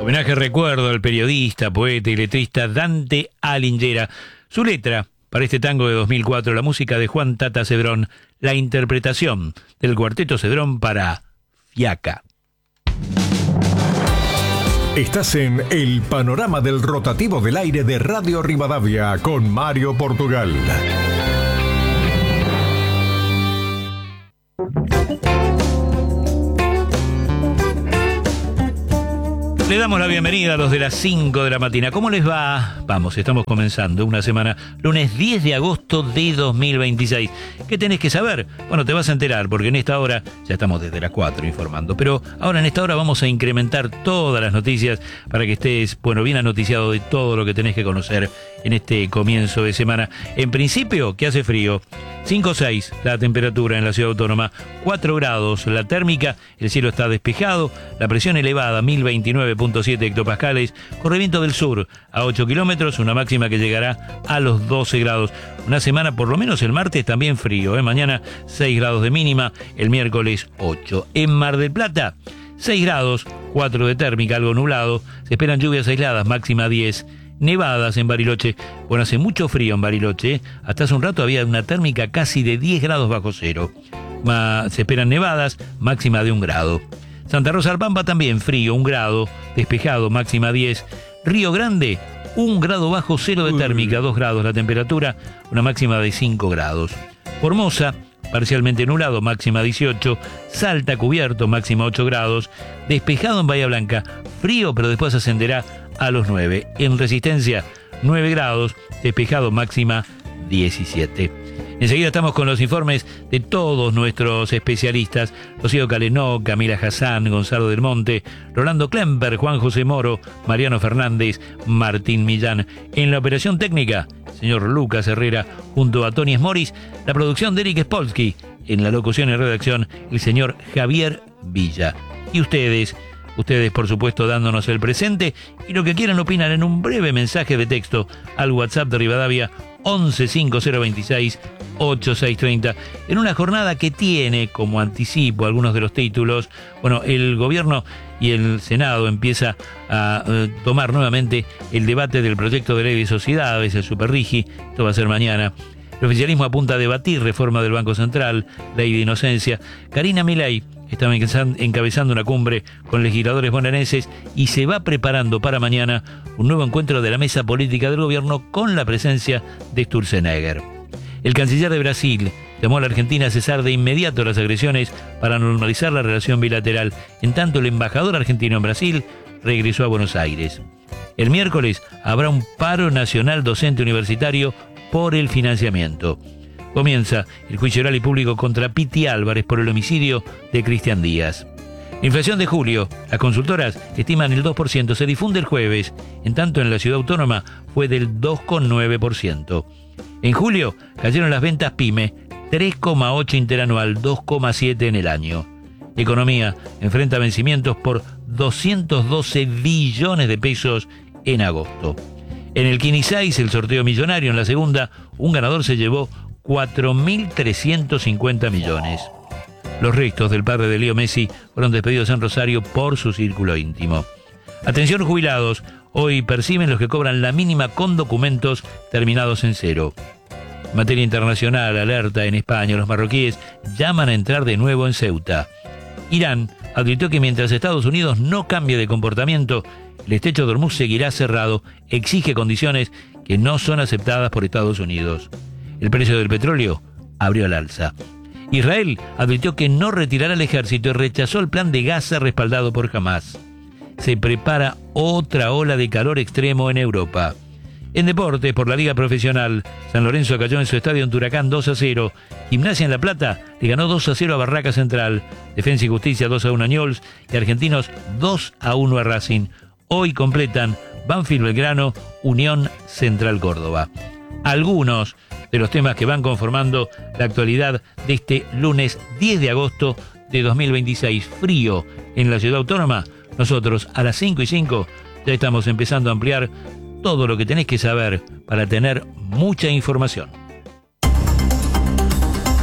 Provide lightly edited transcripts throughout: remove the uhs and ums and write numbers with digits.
Homenaje recuerdo al periodista, poeta y letrista Dante Alighiera. Su letra para este tango de 2004, la música de Juan Tata Cedrón, la interpretación del Cuarteto Cedrón para Fiaca. Estás en el panorama del rotativo del aire de Radio Rivadavia con Mario Portugal. Le damos la bienvenida a los de las 5 de la mañana. ¿Cómo les va? Vamos, estamos comenzando una semana, lunes 10 de agosto de 2026. ¿Qué tenés que saber? Bueno, te vas a enterar, porque en esta hora, ya estamos desde las 4 informando, pero ahora en esta hora vamos a incrementar todas las noticias para que estés, bien anoticiado de todo lo que tenés que conocer en este comienzo de semana. En principio, que hace frío. 5,6 la temperatura en la ciudad autónoma, 4 grados la térmica, el cielo está despejado, la presión elevada 1029.7 hectopascales, corrimiento del sur a 8 kilómetros, una máxima que llegará a los 12 grados. Una semana, por lo menos el martes, también frío, mañana 6 grados de mínima, el miércoles 8. En Mar del Plata, 6 grados, 4 de térmica, algo nublado, se esperan lluvias aisladas, máxima 10. Nevadas en Bariloche. Bueno, hace mucho frío en Bariloche. Hasta hace un rato había una térmica casi de 10 grados bajo cero. Se esperan nevadas, máxima de 1 grado. Santa Rosa del Pampa también frío, 1 grado, despejado, máxima 10. Río Grande, 1 grado bajo cero de térmica, 2 grados la temperatura, una máxima de 5 grados. Formosa, parcialmente nublado, máxima 18. Salta cubierto, máxima 8 grados. Despejado en Bahía Blanca, frío, pero después ascenderá a los 9. En Resistencia, 9 grados, despejado, máxima 17. Enseguida estamos con los informes de todos nuestros especialistas: Rocío Calenó, Camila Hassan, Gonzalo del Monte, Rolando Klemper, Juan José Moro, Mariano Fernández, Martín Millán. En la operación técnica, señor Lucas Herrera, junto a Tony Smoris, la producción de Eric Spolsky, en la locución y redacción, el señor Javier Villa. Y ustedes, por supuesto, dándonos el presente y lo que quieran opinar en un breve mensaje de texto al WhatsApp de Rivadavia 1150268630, en una jornada que tiene como anticipo algunos de los títulos. Bueno, el gobierno y el Senado empieza a tomar nuevamente el debate del proyecto de ley de sociedades, el Superrigi. Esto va a ser mañana. El oficialismo apunta a debatir reforma del Banco Central, ley de inocencia. Karina Milei estaba encabezando una cumbre con legisladores bonaerenses y se va preparando para mañana un nuevo encuentro de la mesa política del gobierno con la presencia de Sturzenegger. El canciller de Brasil llamó a la Argentina a cesar de inmediato las agresiones para normalizar la relación bilateral. En tanto, el embajador argentino en Brasil regresó a Buenos Aires. El miércoles habrá un paro nacional docente universitario por el financiamiento. Comienza el juicio oral y público contra Piti Álvarez por el homicidio de Cristian Díaz. La inflación de julio, las consultoras estiman el 2%, se difunde el jueves, en tanto en la ciudad autónoma fue del 2,9%. En julio cayeron las ventas PYME, 3,8 interanual, 2,7 en el año. La economía enfrenta vencimientos por 212 billones de pesos en agosto. En el Kini 6, el sorteo millonario, en la segunda, un ganador se llevó 4.350 millones. Los restos del padre de Leo Messi fueron despedidos en Rosario por su círculo íntimo. Atención jubilados, hoy perciben los que cobran la mínima con documentos terminados en 0. En materia internacional, alerta en España, los marroquíes llaman a entrar de nuevo en Ceuta. Irán advirtió que mientras Estados Unidos no cambie de comportamiento, el estrecho de Hormuz seguirá cerrado, exige condiciones que no son aceptadas por Estados Unidos. El precio del petróleo abrió al alza. Israel advirtió que no retirará el ejército y rechazó el plan de Gaza respaldado por Hamas. Se prepara otra ola de calor extremo en Europa. En deportes, por la Liga Profesional, San Lorenzo cayó en su estadio en Huracán 2-0. Gimnasia en La Plata le ganó 2-0 a Barraca Central. Defensa y Justicia 2-1 a Newell's y Argentinos 2-1 a Racing. Hoy completan Banfield Belgrano, Unión Central Córdoba. Algunos de los temas que van conformando la actualidad de este lunes 10 de agosto de 2026. Frío en la ciudad autónoma. Nosotros a las 5:05 ya estamos empezando a ampliar todo lo que tenés que saber para tener mucha información.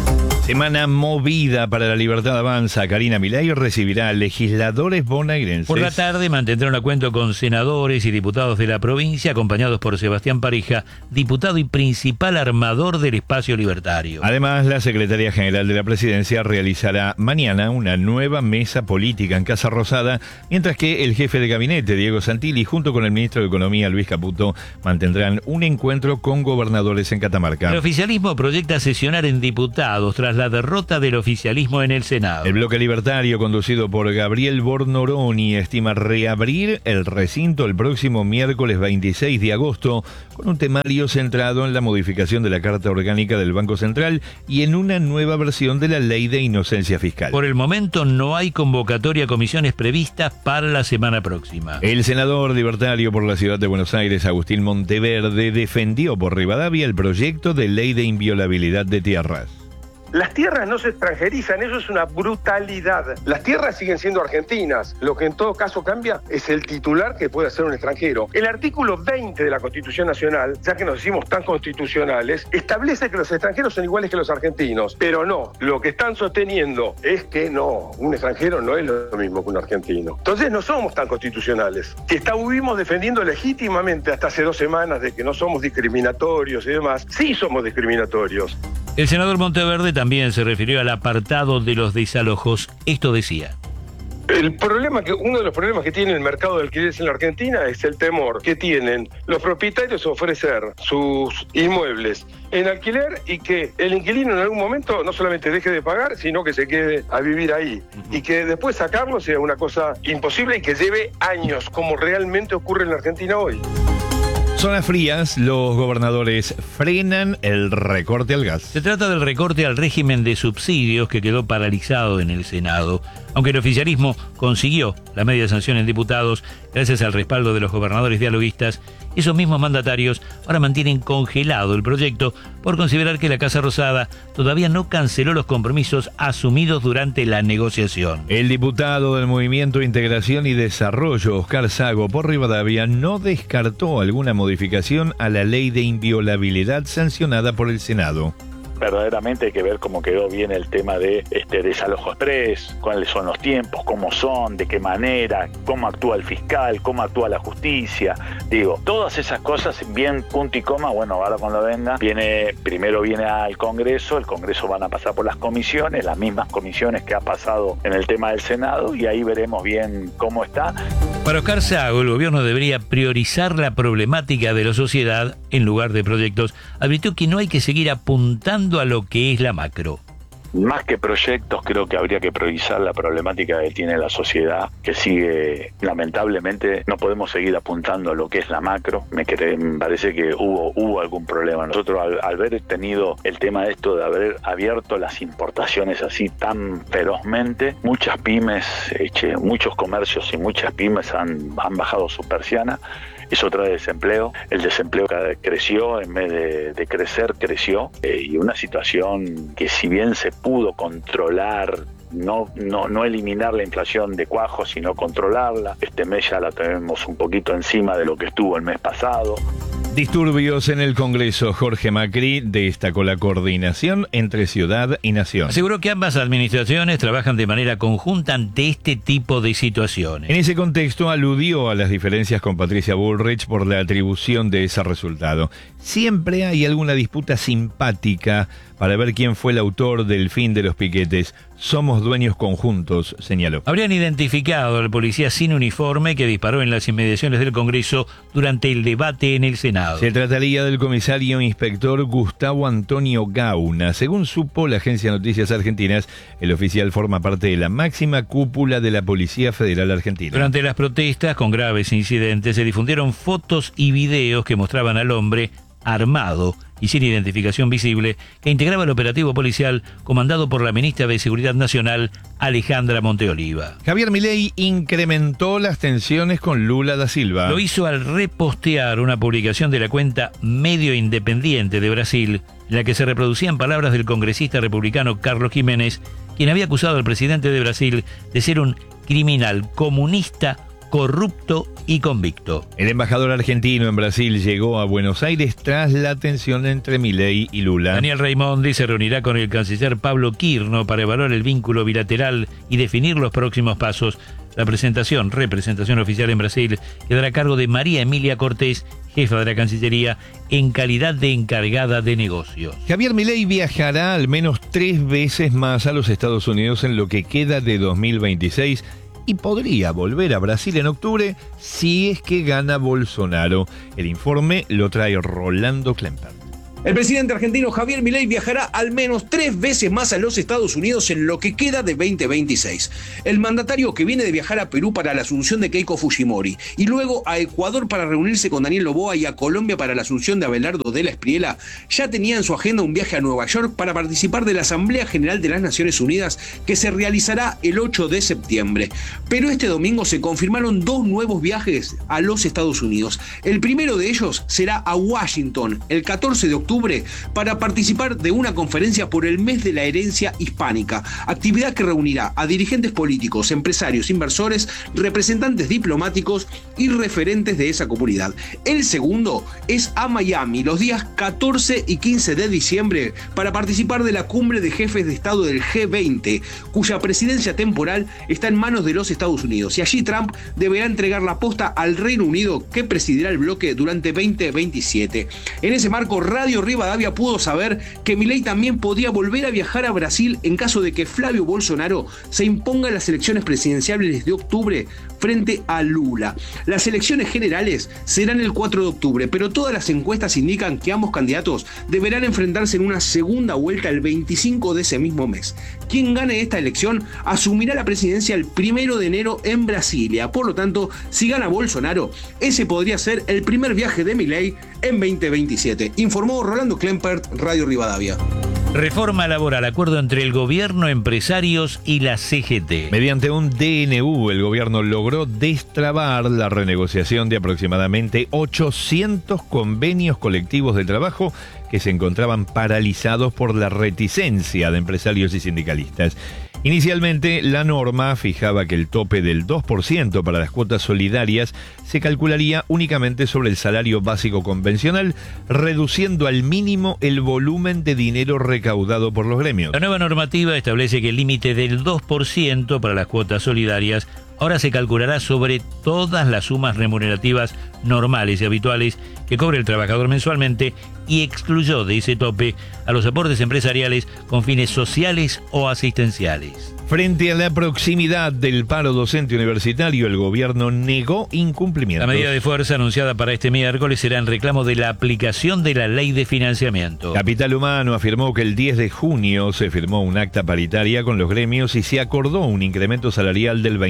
Semana movida para la Libertad Avanza. Karina Milei recibirá a legisladores bonaerenses. Por la tarde mantendrá un encuentro con senadores y diputados de la provincia, acompañados por Sebastián Pareja, diputado y principal armador del espacio libertario. Además, la secretaria general de la presidencia realizará mañana una nueva mesa política en Casa Rosada, mientras que el jefe de gabinete, Diego Santilli, junto con el ministro de Economía, Luis Caputo, mantendrán un encuentro con gobernadores en Catamarca. El oficialismo proyecta sesionar en diputados tras la derrota del oficialismo en el Senado. El bloque libertario, conducido por Gabriel Bornoroni, estima reabrir el recinto el próximo miércoles 26 de agosto, con un temario centrado en la modificación de la Carta Orgánica del Banco Central y en una nueva versión de la Ley de Inocencia Fiscal. Por el momento no hay convocatoria a comisiones previstas para la semana próxima. El senador libertario por la ciudad de Buenos Aires, Agustín Monteverde, defendió por Rivadavia el proyecto de ley de inviolabilidad de tierras. Las tierras no se extranjerizan, eso es una brutalidad. Las tierras siguen siendo argentinas. Lo que en todo caso cambia es el titular que puede ser un extranjero. El artículo 20 de la Constitución Nacional, ya que nos hicimos tan constitucionales, establece que los extranjeros son iguales que los argentinos. Pero no, lo que están sosteniendo es que no, un extranjero no es lo mismo que un argentino. Entonces no somos tan constitucionales. Que estuvimos defendiendo legítimamente hasta hace 2 semanas de que no somos discriminatorios y demás. Sí somos discriminatorios. El senador Monteverde también se refirió al apartado de los desalojos. Esto decía: uno de los problemas que tiene el mercado de alquileres en la Argentina es el temor que tienen los propietarios a ofrecer sus inmuebles en alquiler y que el inquilino en algún momento no solamente deje de pagar, sino que se quede a vivir ahí. Y que después sacarlo sea una cosa imposible y que lleve años, como realmente ocurre en la Argentina hoy. Zonas frías, los gobernadores frenan el recorte al gas. Se trata del recorte al régimen de subsidios que quedó paralizado en el Senado. Aunque el oficialismo consiguió la media sanción en diputados gracias al respaldo de los gobernadores dialoguistas, esos mismos mandatarios ahora mantienen congelado el proyecto por considerar que la Casa Rosada todavía no canceló los compromisos asumidos durante la negociación. El diputado del Movimiento Integración y Desarrollo, Oscar Sago, por Rivadavia, no descartó alguna modificación a la ley de inviolabilidad sancionada por el Senado. Verdaderamente hay que ver cómo quedó bien el tema de desalojo express, cuáles son los tiempos, cómo son, de qué manera, cómo actúa el fiscal, cómo actúa la justicia. Digo, todas esas cosas bien punto y coma. Bueno, ahora cuando venga, primero viene al Congreso, el Congreso van a pasar por las comisiones, las mismas comisiones que ha pasado en el tema del Senado, y ahí veremos bien cómo está. Para Oscar Sago, el gobierno debería priorizar la problemática de la sociedad en lugar de proyectos. Advirtió que no hay que seguir apuntando a lo que es la macro. Más que proyectos, creo que habría que priorizar la problemática que tiene la sociedad, que sigue, lamentablemente, no podemos seguir apuntando a lo que es la macro. Me parece que hubo algún problema. Nosotros, al haber tenido el tema de esto de haber abierto las importaciones así tan ferozmente, muchas pymes, muchos comercios y muchas pymes han bajado su persiana. Eso trae desempleo. El desempleo creció, en vez de crecer, creció. Y una situación que, si bien se pudo controlar, no eliminar la inflación de cuajo, sino controlarla. Este mes ya la tenemos un poquito encima de lo que estuvo el mes pasado. Disturbios en el Congreso. Jorge Macri destacó la coordinación entre ciudad y nación. Aseguró que ambas administraciones trabajan de manera conjunta ante este tipo de situaciones. En ese contexto aludió a las diferencias con Patricia Bullrich por la atribución de ese resultado. Siempre hay alguna disputa simpática para ver quién fue el autor del fin de los piquetes. Somos dueños conjuntos, señaló. Habrían identificado al policía sin uniforme que disparó en las inmediaciones del Congreso durante el debate en el Senado. Se trataría del comisario inspector Gustavo Antonio Gauna. Según supo la agencia Noticias Argentinas, el oficial forma parte de la máxima cúpula de la Policía Federal Argentina. Durante las protestas con graves incidentes se difundieron fotos y videos que mostraban al hombre armado y sin identificación visible, que integraba el operativo policial comandado por la ministra de Seguridad Nacional, Alejandra Monteoliva. Javier Milei incrementó las tensiones con Lula da Silva. Lo hizo al repostear una publicación de la cuenta Medio Independiente de Brasil, en la que se reproducían palabras del congresista republicano Carlos Jiménez, quien había acusado al presidente de Brasil de ser un criminal comunista corrupto y convicto. El embajador argentino en Brasil llegó a Buenos Aires tras la tensión entre Milei y Lula. Daniel Raimondi se reunirá con el canciller Pablo Quirno para evaluar el vínculo bilateral y definir los próximos pasos. La representación oficial en Brasil, quedará a cargo de María Emilia Cortés, jefa de la Cancillería, en calidad de encargada de negocios. Javier Milei viajará al menos 3 veces más a los Estados Unidos en lo que queda de 2026 y podría volver a Brasil en octubre si es que gana Bolsonaro. El informe lo trae Rolando Klemper. El presidente argentino Javier Milei viajará al menos 3 veces más a los Estados Unidos en lo que queda de 2026. El mandatario, que viene de viajar a Perú para la asunción de Keiko Fujimori y luego a Ecuador para reunirse con Daniel Noboa y a Colombia para la asunción de Abelardo de la Espriella, ya tenía en su agenda un viaje a Nueva York para participar de la Asamblea General de las Naciones Unidas que se realizará el 8 de septiembre. Pero este domingo se confirmaron 2 nuevos viajes a los Estados Unidos. El primero de ellos será a Washington el 14 de octubre para participar de una conferencia por el mes de la herencia hispánica, actividad que reunirá a dirigentes políticos, empresarios, inversores, representantes diplomáticos y referentes de esa comunidad. El segundo es a Miami los días 14 y 15 de diciembre para participar de la cumbre de jefes de Estado del G20, cuya presidencia temporal está en manos de los Estados Unidos, y allí Trump deberá entregar la posta al Reino Unido, que presidirá el bloque durante 2027. En ese marco, Radio Rivadavia pudo saber que Milei también podría volver a viajar a Brasil en caso de que Flavio Bolsonaro se imponga en las elecciones presidenciales de octubre frente a Lula. Las elecciones generales serán el 4 de octubre, pero todas las encuestas indican que ambos candidatos deberán enfrentarse en una segunda vuelta el 25 de ese mismo mes. Quien gane esta elección asumirá la presidencia el 1 de enero en Brasilia. Por lo tanto, si gana Bolsonaro, ese podría ser el primer viaje de Milei en 2027, informó Rolando Klempert, Radio Rivadavia. Reforma laboral, acuerdo entre el gobierno, empresarios y la CGT. Mediante un DNU, el gobierno logró destrabar la renegociación de aproximadamente 800 convenios colectivos de trabajo que se encontraban paralizados por la reticencia de empresarios y sindicalistas. Inicialmente, la norma fijaba que el tope del 2% para las cuotas solidarias se calcularía únicamente sobre el salario básico convencional, reduciendo al mínimo el volumen de dinero recaudado por los gremios. La nueva normativa establece que el límite del 2% para las cuotas solidarias ahora se calculará sobre todas las sumas remunerativas normales y habituales que cobre el trabajador mensualmente, y excluyó de ese tope a los aportes empresariales con fines sociales o asistenciales. Frente a la proximidad del paro docente universitario, el gobierno negó incumplimientos. La medida de fuerza anunciada para este miércoles será en reclamo de la aplicación de la ley de financiamiento. Capital Humano afirmó que el 10 de junio se firmó un acta paritaria con los gremios y se acordó un incremento salarial del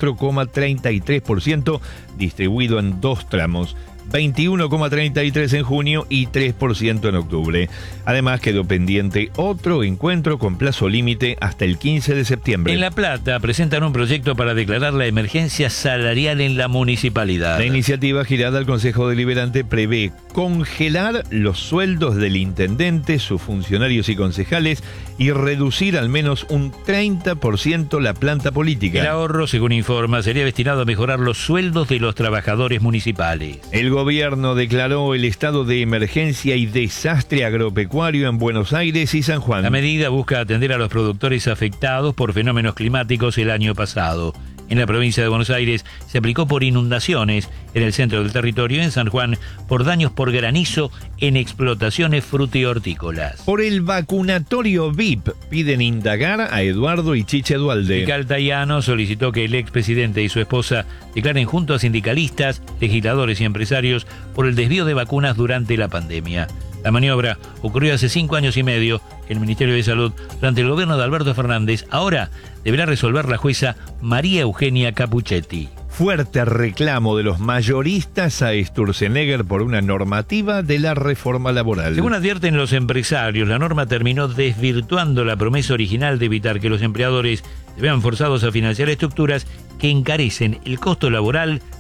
24,33% distribuido en 2 tramos. 21,33 en junio y 3% en octubre. Además, quedó pendiente otro encuentro con plazo límite hasta el 15 de septiembre. En La Plata presentan un proyecto para declarar la emergencia salarial en la municipalidad. La iniciativa, girada al Consejo Deliberante, prevé congelar los sueldos del intendente, sus funcionarios y concejales y reducir al menos un 30% la planta política. El ahorro, según informa, sería destinado a mejorar los sueldos de los trabajadores municipales. El gobierno declaró el estado de emergencia y desastre agropecuario en Buenos Aires y San Juan. La medida busca atender a los productores afectados por fenómenos climáticos el año pasado. En la provincia de Buenos Aires se aplicó por inundaciones en el centro del territorio, en San Juan por daños por granizo en explotaciones frutihortícolas. Por el vacunatorio VIP piden indagar a Eduardo y Chiche Duhalde. Fiscal Tayano solicitó que el expresidente y su esposa declaren junto a sindicalistas, legisladores y empresarios por el desvío de vacunas durante la pandemia. La maniobra ocurrió hace 5 años y medio en el Ministerio de Salud durante el gobierno de Alberto Fernández. Ahora deberá resolver la jueza María Eugenia Capuchetti. Fuerte reclamo de los mayoristas a Sturzenegger por una normativa de la reforma laboral. Según advierten los empresarios, la norma terminó desvirtuando la promesa original de evitar que los empleadores se vean forzados a financiar estructuras que encarecen el costo laboral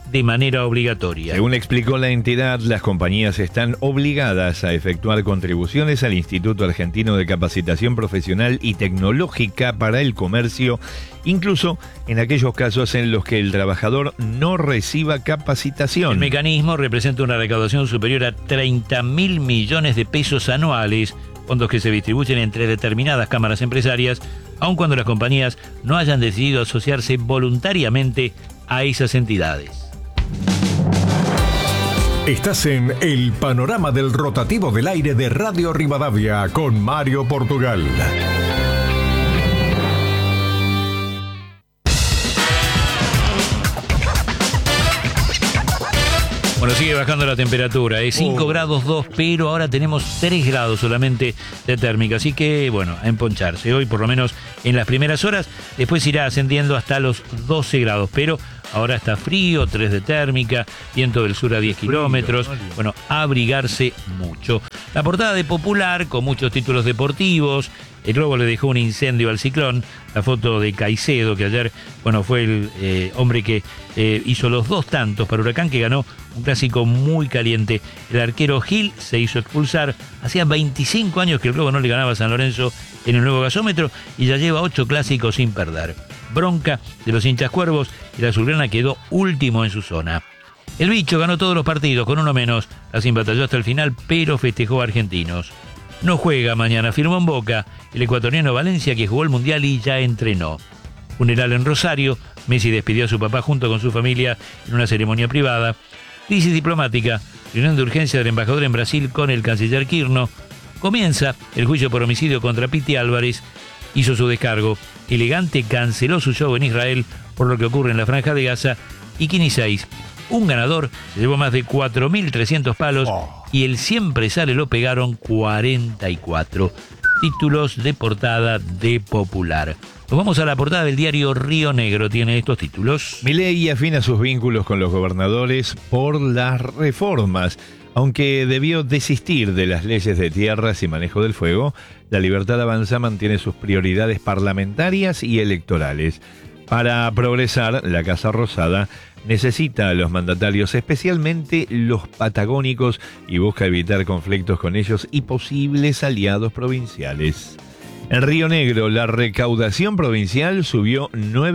de manera obligatoria. Según explicó la entidad, las compañías están obligadas a efectuar contribuciones al Instituto Argentino de Capacitación Profesional y Tecnológica para el Comercio, incluso en aquellos casos en los que el trabajador no reciba capacitación. El mecanismo representa una recaudación superior a 30.000 millones de pesos anuales, fondos que se distribuyen entre determinadas cámaras empresarias, aun cuando las compañías no hayan decidido asociarse voluntariamente a esas entidades. Estás en el panorama del rotativo del aire de Radio Rivadavia con Mario Portugal. Bueno, sigue bajando la temperatura, 5 grados 2, pero ahora tenemos 3 grados solamente de térmica, así que bueno, a emponcharse hoy por lo menos en las primeras horas, después irá ascendiendo hasta los 12 grados, pero ahora está frío, 3 de térmica, viento del sur a 10 kilómetros, bueno, abrigarse mucho. La portada de Popular, con muchos títulos deportivos. El Globo le dejó un incendio al Ciclón, la foto de Caicedo, que ayer, bueno, fue el hombre que hizo los 2 tantos para Huracán, que ganó un clásico muy caliente. El arquero Gil se hizo expulsar. Hacía 25 años que el Globo no le ganaba a San Lorenzo en el nuevo gasómetro y ya lleva 8 clásicos sin perder. Bronca de los hinchas cuervos y la azulgrana quedó último en su zona. El Bicho ganó todos los partidos con uno menos, así batalló hasta el final, pero festejó a Argentinos. No juega mañana, firmó en Boca el ecuatoriano Valencia, que jugó el Mundial y ya entrenó. Funeral en Rosario, Messi despidió a su papá junto con su familia en una ceremonia privada. Crisis diplomática, reunión de urgencia del embajador en Brasil con el canciller Kirchner. Comienza el juicio por homicidio contra Piti Álvarez, hizo su descargo. Elegante canceló su show en Israel por lo que ocurre en la Franja de Gaza. Y Kini 6, un ganador, se llevó más de 4.300 palos y el siempre sale lo pegaron 44. Títulos de portada de Popular. Nos vamos a la portada del diario Río Negro, tiene estos títulos. Milei afina sus vínculos con los gobernadores por las reformas. Aunque debió desistir de las leyes de tierras y manejo del fuego, La Libertad Avanza mantiene sus prioridades parlamentarias y electorales. Para progresar, la Casa Rosada necesita a los mandatarios, especialmente los patagónicos, y busca evitar conflictos con ellos y posibles aliados provinciales. En Río Negro, la recaudación provincial subió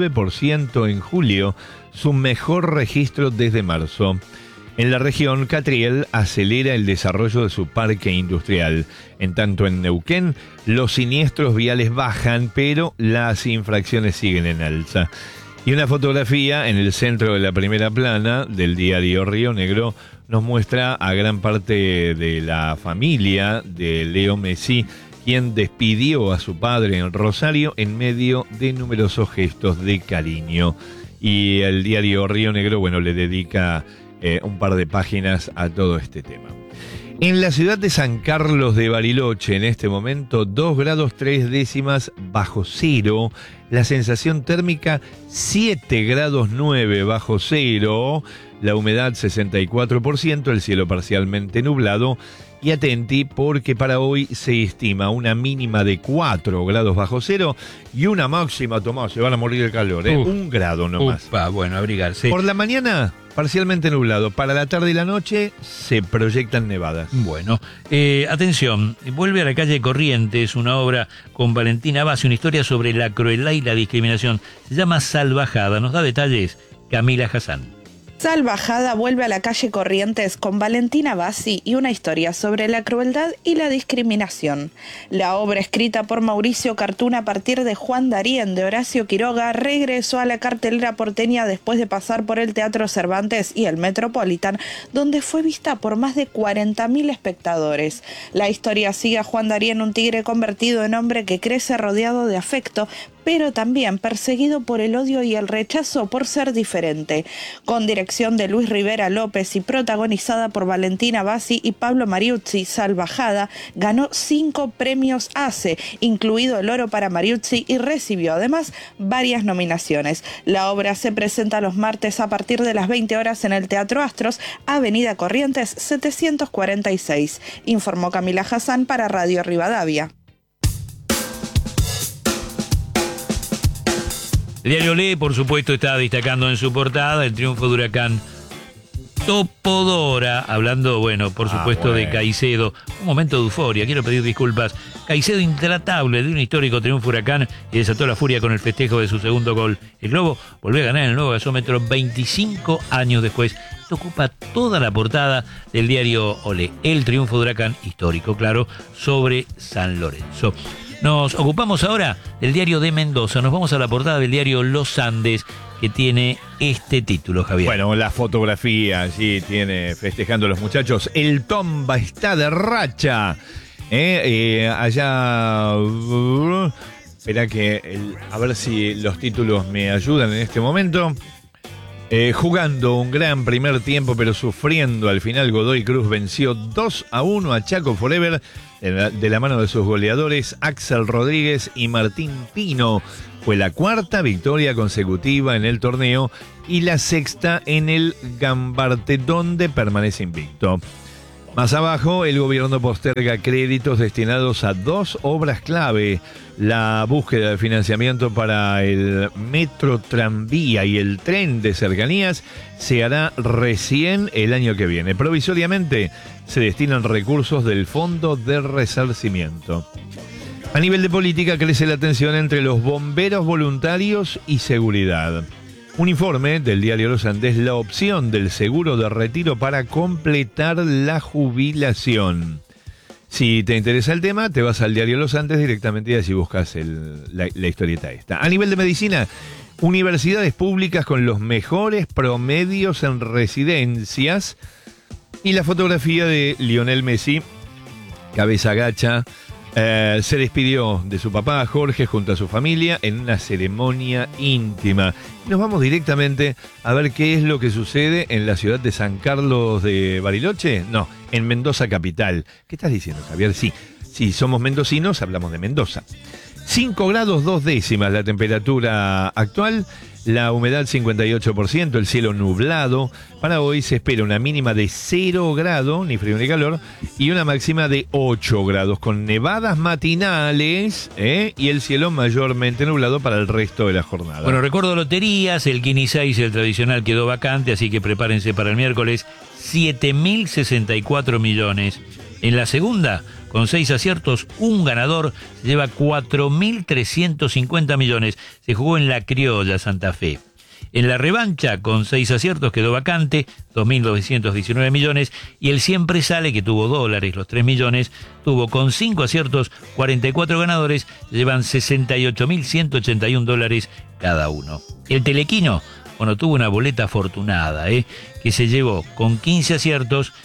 9% en julio, su mejor registro desde marzo. En la región, Catriel acelera el desarrollo de su parque industrial. En tanto, en Neuquén, los siniestros viales bajan, pero las infracciones siguen en alza. Y una fotografía en el centro de la primera plana del diario Río Negro nos muestra a gran parte de la familia de Leo Messi, quien despidió a su padre en Rosario en medio de numerosos gestos de cariño. Y el diario Río Negro, bueno, le dedica un par de páginas a todo este tema. En la ciudad de San Carlos de Bariloche, en este momento, 2 grados 3 décimas bajo cero. La sensación térmica, 7 grados 9 bajo cero. La humedad, 64%. El cielo parcialmente nublado. Y atenti, porque para hoy se estima una mínima de 4 grados bajo cero y una máxima, Tomás, se van a morir de calor, 1 grado nomás. Bueno, abrigarse. Por la mañana, parcialmente nublado. Para la tarde y la noche, se proyectan nevadas. Bueno, atención, vuelve a la calle Corrientes, una obra con Valentina Bassi, una historia sobre la crueldad y la discriminación. Se llama Salvajada, nos da detalles Camila Hassan. Salvajada vuelve a la calle Corrientes con Valentina Bassi y una historia sobre la crueldad y la discriminación. La obra, escrita por Mauricio Cartún a partir de Juan Darien de Horacio Quiroga, regresó a la cartelera porteña después de pasar por el Teatro Cervantes y el Metropolitan, donde fue vista por más de 40.000 espectadores. La historia sigue a Juan Darien, un tigre convertido en hombre que crece rodeado de afecto, pero también perseguido por el odio y el rechazo por ser diferente. Con dirección de Luis Rivera López y protagonizada por Valentina Bassi y Pablo Mariuzzi, Salvajada ganó 5 premios ACE, incluido el oro para Mariuzzi, y recibió además varias nominaciones. La obra se presenta los martes a partir de las 20 horas en el Teatro Astros, Avenida Corrientes 746. Informó Camila Hassan para Radio Rivadavia. El diario Le, por supuesto, está destacando en su portada el triunfo de Huracán Topodora, hablando, bueno, por supuesto, de Caicedo. Un momento de euforia, quiero pedir disculpas. Caicedo intratable de un histórico triunfo Huracán y desató la furia con el festejo de su segundo gol. El Globo volvió a ganar en el nuevo gasómetro 25 años después. Esto ocupa toda la portada del diario Olé. El triunfo de Huracán, histórico, claro, sobre San Lorenzo. Nos ocupamos ahora del diario de Mendoza. Nos vamos a la portada del diario Los Andes, que tiene este título, Javier. Bueno, la fotografía, sí, tiene festejando a los muchachos. El Tomba está de racha. Allá... Espera a ver si los títulos me ayudan en este momento. Jugando un gran primer tiempo, pero sufriendo al final, Godoy Cruz venció 2-1 a Chaco Forever de la mano de sus goleadores Axel Rodríguez y Martín Pino. Fue la cuarta victoria consecutiva en el torneo y la sexta en el Gambarte, donde permanece invicto. Más abajo, el gobierno posterga créditos destinados a 2 obras clave. La búsqueda de financiamiento para el metro tranvía y el tren de cercanías se hará recién el año que viene. Provisoriamente se destinan recursos del Fondo de Resarcimiento. A nivel de política crece la tensión entre los bomberos voluntarios y seguridad. Un informe del diario Los Andes, la opción del seguro de retiro para completar la jubilación. Si te interesa el tema, te vas al diario Los Andes directamente y así buscas la historieta esta. A nivel de medicina, universidades públicas con los mejores promedios en residencias y la fotografía de Lionel Messi, cabeza agacha. Se despidió de su papá Jorge junto a su familia en una ceremonia íntima. Nos vamos directamente a ver qué es lo que sucede en la ciudad de San Carlos de Bariloche. No, en Mendoza capital. ¿Qué estás diciendo, Javier? Sí, si somos mendocinos, hablamos de Mendoza. 5 grados 2 décimas la temperatura actual. La humedad 58%, el cielo nublado. Para hoy se espera una mínima de 0 grados, ni frío ni calor, y una máxima de 8 grados, con nevadas matinales y el cielo mayormente nublado para el resto de la jornada. Bueno, recuerdo loterías, el Kini 6, el tradicional, quedó vacante, así que prepárense para el miércoles. 7.064 millones. En la segunda, con 6 aciertos, un ganador se lleva 4.350 millones. Se jugó en la Criolla Santa Fe. En la revancha, con 6 aciertos, quedó vacante, 2.919 millones. Y el Siempre Sale, que tuvo dólares, los 3 millones, tuvo con 5 aciertos, 44 ganadores, se llevan 68.181 dólares cada uno. El Telequino, bueno, tuvo una boleta afortunada, que se llevó con 15 aciertos,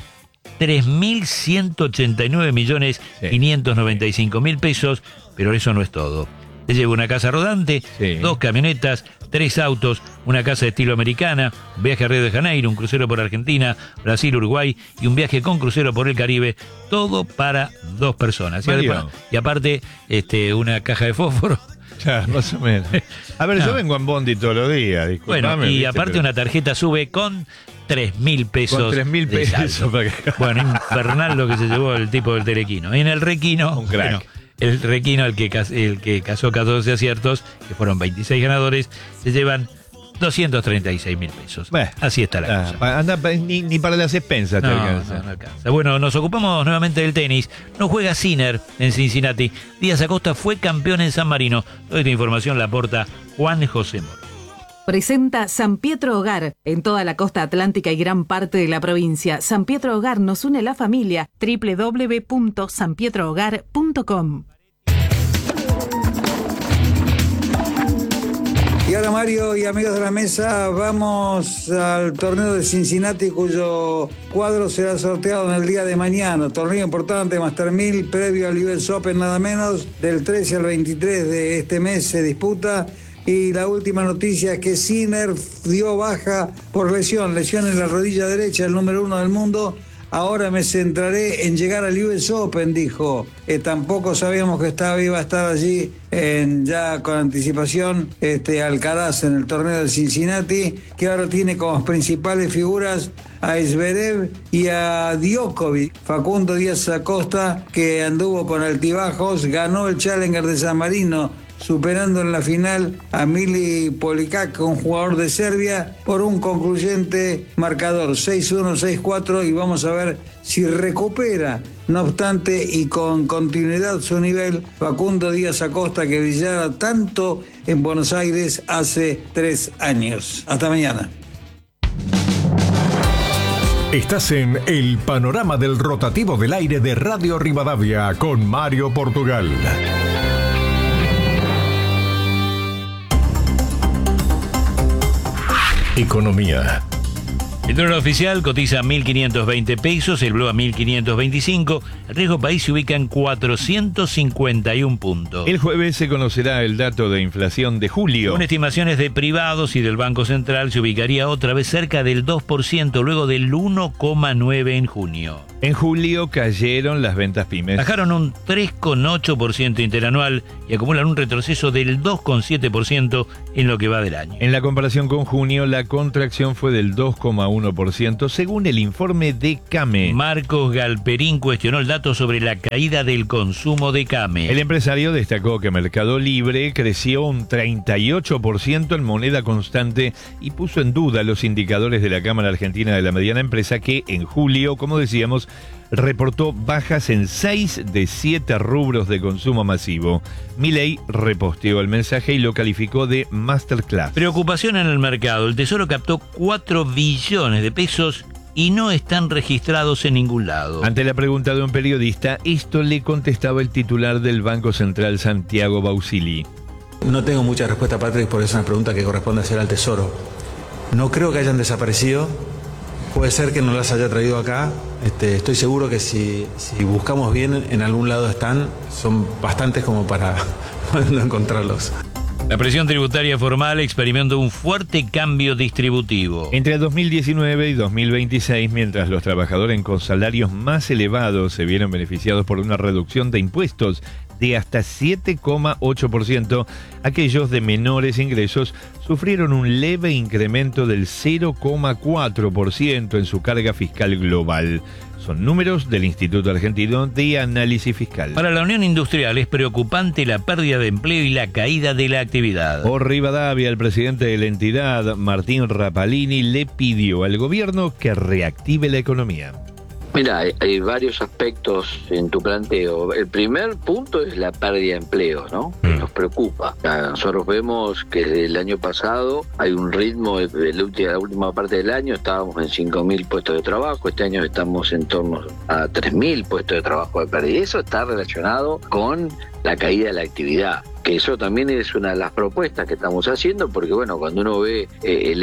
3.189 millones 595 mil pesos, pero eso no es todo. Se lleva una casa rodante, 2 camionetas, 3 autos, una casa de estilo americana, un viaje a Río de Janeiro, un crucero por Argentina, Brasil, Uruguay y un viaje con crucero por el Caribe, todo para 2 personas. Y aparte, una caja de fósforo. Ya, más o menos. A ver, yo vengo en Bondi todos los días, disculpame. Bueno, y aparte una tarjeta sube con 3.000 pesos. Con 3.000 pesos. Bueno, infernal lo que se llevó el tipo del Telequino. Y en el Requino, un crack. Bueno, el Requino, el que casó 14 aciertos, que fueron 26 ganadores, se llevan 236 mil pesos. Así está la cosa. Anda, ni para las expensas te alcanza. No alcanza. Bueno, nos ocupamos nuevamente del tenis. No juega Sinner en Cincinnati. Díaz Acosta fue campeón en San Marino. Toda esta información la aporta Juan José Moro. Presenta San Pietro Hogar en toda la costa atlántica y gran parte de la provincia. San Pietro Hogar nos une la familia. www.sanpietrohogar.com. Y ahora, Mario y amigos de la mesa, vamos al torneo de Cincinnati, cuyo cuadro será sorteado en el día de mañana. Torneo importante, Master 1000, previo al US Open nada menos. Del 13 al 23 de este mes se disputa. Y la última noticia es que Sinner dio baja por lesión en la rodilla derecha, el número 1 del mundo. Ahora me centraré en llegar al US Open, dijo. Tampoco sabíamos que iba a estar allí ya con anticipación Alcaraz en el torneo de Cincinnati, que ahora tiene como principales figuras a Zverev y a Djokovic. Facundo Díaz Acosta, que anduvo con altibajos, ganó el Challenger de San Marino superando en la final a Mili Polikak, un jugador de Serbia, por un concluyente marcador 6-1, 6-4, y vamos a ver si recupera, no obstante, y con continuidad su nivel, Facundo Díaz Acosta, que brillara tanto en Buenos Aires hace 3 años. Hasta mañana. Estás en el panorama del rotativo del aire de Radio Rivadavia con Mario Portugal. Economía. El dólar oficial cotiza a 1.520 pesos, el blue a 1.525, el riesgo país se ubica en 451 puntos. El jueves se conocerá el dato de inflación de julio. Con estimaciones de privados y del Banco Central se ubicaría otra vez cerca del 2%, luego del 1,9% en junio. En julio cayeron las ventas pymes. Bajaron un 3,8% interanual y acumulan un retroceso del 2,7% en lo que va del año. En la comparación con junio, la contracción fue del 2,1% según el informe de CAME. Marcos Galperín cuestionó el dato sobre la caída del consumo de CAME. El empresario destacó que Mercado Libre creció un 38% en moneda constante y puso en duda los indicadores de la Cámara Argentina de la Mediana Empresa, que en julio, como decíamos, reportó bajas en 6 de 7 rubros de consumo masivo. Milei reposteó el mensaje y lo calificó de masterclass. Preocupación en el mercado. El Tesoro captó 4 billones de pesos y no están registrados en ningún lado. Ante la pregunta de un periodista, esto le contestaba el titular del Banco Central, Santiago Bausili. No tengo mucha respuesta, Patrick, porque es una pregunta que corresponde hacer al Tesoro. No creo que hayan desaparecido. Puede ser que no las haya traído acá. Estoy seguro que si buscamos bien, en algún lado están. Son bastantes como para no encontrarlos. La presión tributaria formal experimentó un fuerte cambio distributivo. Entre 2019 y 2026, mientras los trabajadores con salarios más elevados se vieron beneficiados por una reducción de impuestos de hasta 7,8%, aquellos de menores ingresos sufrieron un leve incremento del 0,4% en su carga fiscal global. Son números del Instituto Argentino de Análisis Fiscal. Para la Unión Industrial es preocupante la pérdida de empleo y la caída de la actividad. Por Rivadavia, el presidente de la entidad, Martín Rapalini, le pidió al gobierno que reactive la economía. Mira, hay varios aspectos en tu planteo. El primer punto es la pérdida de empleo, ¿no? Nos preocupa. Nosotros vemos que desde el año pasado hay un ritmo, de la última parte del año estábamos en 5.000 puestos de trabajo, este año estamos en torno a 3.000 puestos de trabajo de pérdida. Y eso está relacionado con la caída de la actividad, que eso también es una de las propuestas que estamos haciendo, porque bueno, cuando uno ve el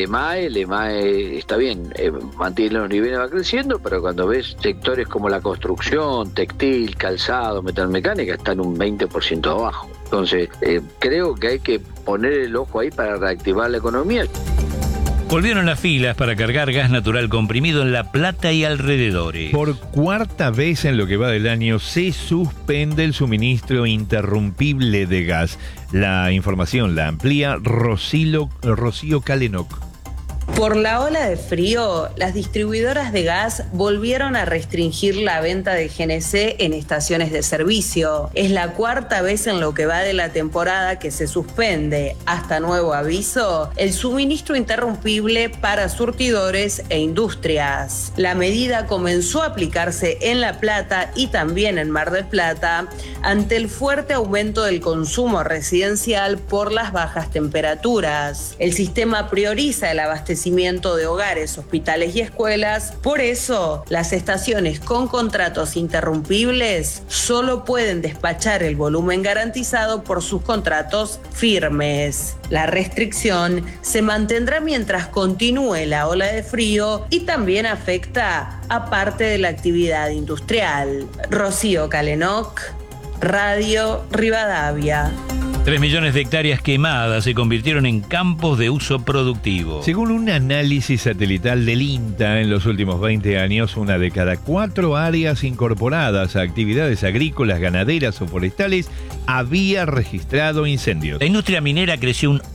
EMAE está bien, mantiene los niveles, va creciendo, pero cuando ves sectores como la construcción, textil, calzado, metalmecánica, están un 20% abajo. Entonces, creo que hay que poner el ojo ahí para reactivar la economía. Volvieron las filas para cargar gas natural comprimido en La Plata y alrededores. Por cuarta vez en lo que va del año se suspende el suministro interrumpible de gas. La información la amplía Rocío Calenoc. Por la ola de frío, las distribuidoras de gas volvieron a restringir la venta de GNC en estaciones de servicio. Es la cuarta vez en lo que va de la temporada que se suspende, hasta nuevo aviso, el suministro interrumpible para surtidores e industrias. La medida comenzó a aplicarse en La Plata y también en Mar del Plata ante el fuerte aumento del consumo residencial por las bajas temperaturas. El sistema prioriza el abastecimiento de hogares, hospitales y escuelas. Por eso, las estaciones con contratos interrumpibles solo pueden despachar el volumen garantizado por sus contratos firmes. La restricción se mantendrá mientras continúe la ola de frío y también afecta a parte de la actividad industrial. Rocío Calenoc, Radio Rivadavia. 3 millones de hectáreas quemadas se convirtieron en campos de uso productivo. Según un análisis satelital del INTA, en los últimos 20 años, 1 de cada 4 áreas incorporadas a actividades agrícolas, ganaderas o forestales había registrado incendios. La industria minera creció un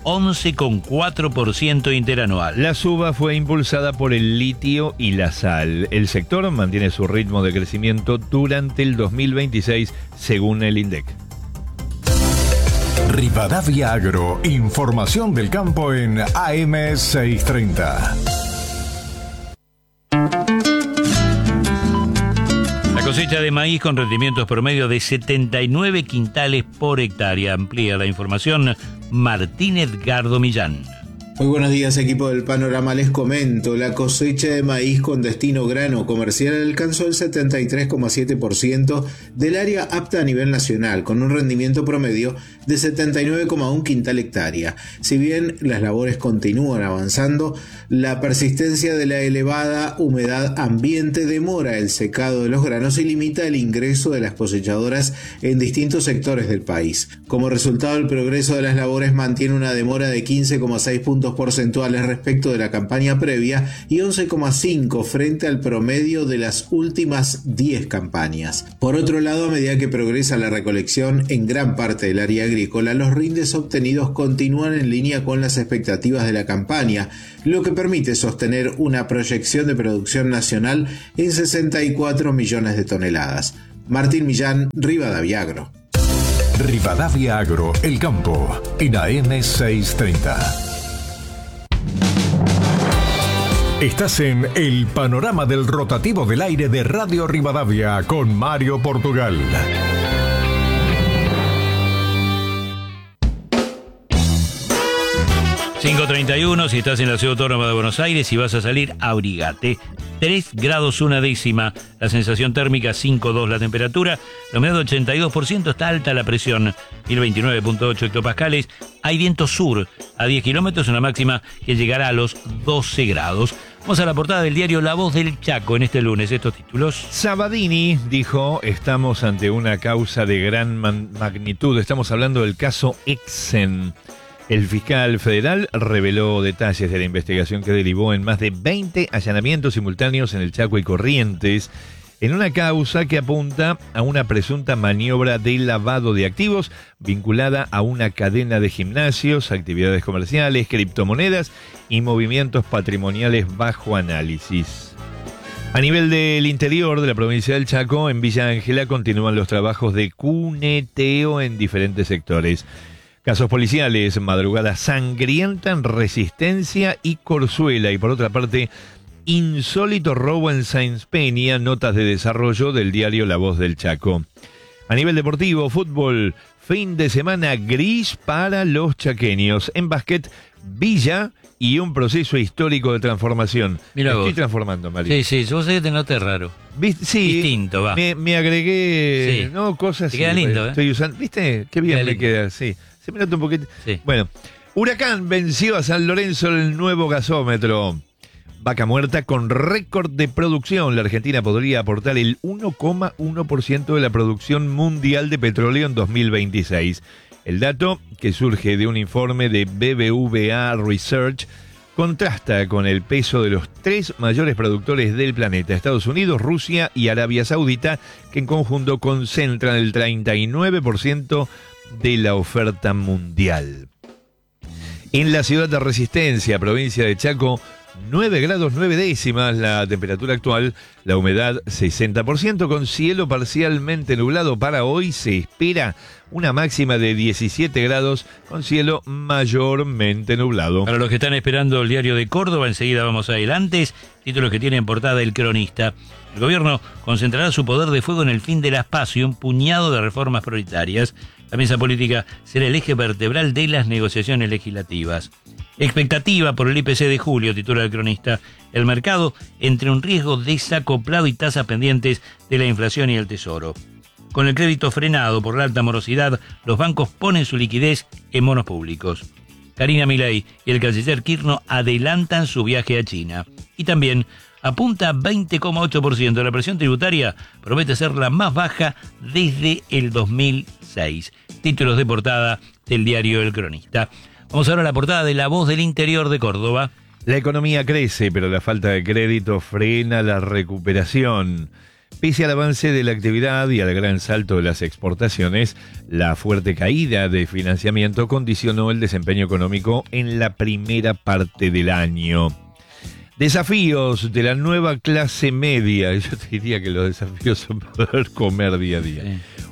11,4% interanual. La suba fue impulsada por el litio y la sal. El sector mantiene su ritmo de crecimiento durante el 2026, según el INDEC. Rivadavia Agro, información del campo en AM 630. La cosecha de maíz con rendimientos promedio de 79 quintales por hectárea. Amplía la información Martín Edgardo Millán. Muy buenos días, equipo del Panorama. Les comento, la cosecha de maíz con destino grano comercial alcanzó el 73,7% del área apta a nivel nacional, con un rendimiento promedio de 79,1 quintal hectárea. Si bien las labores continúan avanzando, la persistencia de la elevada humedad ambiente demora el secado de los granos y limita el ingreso de las cosechadoras en distintos sectores del país. Como resultado, el progreso de las labores mantiene una demora de 15,6 puntos porcentuales respecto de la campaña previa y 11,5 frente al promedio de las últimas 10 campañas. Por otro lado, a medida que progresa la recolección en gran parte del área agrícola, los rindes obtenidos continúan en línea con las expectativas de la campaña, lo que permite sostener una proyección de producción nacional en 64 millones de toneladas. Martín Millán, Rivadavia Agro. Rivadavia Agro, el campo, en AM 630. Estás en el panorama del rotativo del aire de Radio Rivadavia con Mario Portugal. ...5:31, si estás en la Ciudad Autónoma de Buenos Aires y vas a salir, abrigate. 3 grados 1 décima, la sensación térmica 5,2 la temperatura, la humedad 82%, está alta la presión, 1029,8 hectopascales, hay viento sur a 10 kilómetros, una máxima que llegará a los 12 grados. Vamos a la portada del diario La Voz del Chaco en este lunes, estos títulos. Sabadini dijo, estamos ante una causa de gran magnitud, estamos hablando del caso Exen. El fiscal federal reveló detalles de la investigación que derivó en más de 20 allanamientos simultáneos en el Chaco y Corrientes, en una causa que apunta a una presunta maniobra de lavado de activos vinculada a una cadena de gimnasios, actividades comerciales, criptomonedas y movimientos patrimoniales bajo análisis. A nivel del interior de la provincia del Chaco, en Villa Ángela continúan los trabajos de cuneteo en diferentes sectores. Casos policiales, madrugada sangrienta en Resistencia y Corzuela. Y por otra parte, insólito robo en Sáenz Peña, notas de desarrollo del diario La Voz del Chaco. A nivel deportivo, fútbol, fin de semana gris para los chaqueños. En básquet, Villa y un proceso histórico de transformación. Mira Estoy vos. Transformando, Mario. Sí, yo sé que te noté raro. Sí, distinto, va. Me agregué, Sí. ¿no? Cosas. Te queda lindo, Estoy usando, ¿viste? Qué bien Queda me lindo. queda, sí. Se me nota un poquito. Sí. Bueno, Huracán venció a San Lorenzo en el nuevo gasómetro. Vaca muerta con récord de producción. La Argentina podría aportar el 1,1% de la producción mundial de petróleo en 2026. El dato, que surge de un informe de BBVA Research, contrasta con el peso de los 3 mayores productores del planeta, Estados Unidos, Rusia y Arabia Saudita, que en conjunto concentran el 39% de la oferta mundial. En la ciudad de Resistencia, provincia de Chaco, 9 grados 9 décimas la temperatura actual, la humedad 60%, con cielo parcialmente nublado. Para hoy se espera una máxima de 17 grados con cielo mayormente nublado. Para los que están esperando el diario de Córdoba, enseguida vamos adelante. Títulos que tiene en portada El Cronista. El gobierno concentrará su poder de fuego en el fin de las PASO y un puñado de reformas prioritarias. La mesa política será el eje vertebral de las negociaciones legislativas. Expectativa por el IPC de julio, titula El Cronista. El mercado entre un riesgo desacoplado y tasas pendientes de la inflación y el tesoro. Con el crédito frenado por la alta morosidad, los bancos ponen su liquidez en bonos públicos. Karina Milei y el canciller Kirchner adelantan su viaje a China. Y también apunta a 20,8%. La presión tributaria promete ser la más baja desde el 2006. Títulos de portada del diario El Cronista. Vamos ahora a la portada de La Voz del Interior de Córdoba. La economía crece, pero la falta de crédito frena la recuperación. Pese al avance de la actividad y al gran salto de las exportaciones, la fuerte caída de financiamiento condicionó el desempeño económico en la primera parte del año. Desafíos de la nueva clase media. Yo te diría que los desafíos son poder comer día a día. Sí.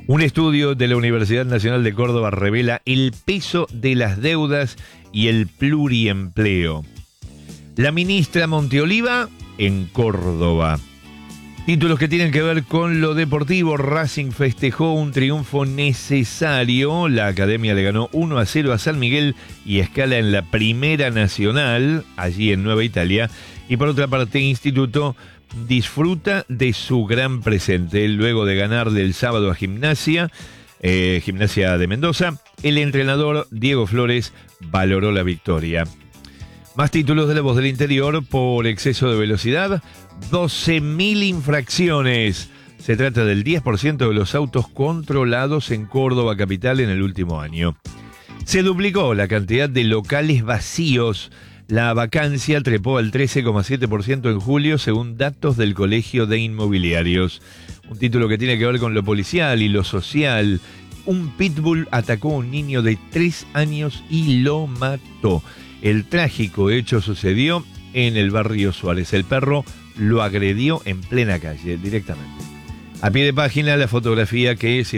Un estudio de la Universidad Nacional de Córdoba revela el peso de las deudas y el pluriempleo. La ministra Monteoliva en Córdoba. Títulos que tienen que ver con lo deportivo. Racing festejó un triunfo necesario. La academia le ganó 1-0 a San Miguel y escala en la Primera Nacional, allí en Nueva Italia. Y por otra parte, Instituto disfruta de su gran presente. Luego de ganar del sábado a Gimnasia de Mendoza, el entrenador Diego Flores valoró la victoria. Más títulos de La Voz del Interior. Por exceso de velocidad, 12.000 infracciones. Se trata del 10% de los autos controlados en Córdoba capital en el último año. Se duplicó la cantidad de locales vacíos. La vacancia trepó al 13,7% en julio, según datos del Colegio de Inmobiliarios. Un título que tiene que ver con lo policial y lo social. Un pitbull atacó a un niño de 3 años y lo mató. El trágico hecho sucedió en el barrio Suárez. El perro lo agredió en plena calle, directamente. A pie de página, la fotografía que